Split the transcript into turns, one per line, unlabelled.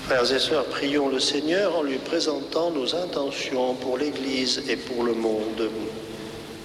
Frères et sœurs, prions le Seigneur en lui présentant nos intentions pour l'Église et pour le monde.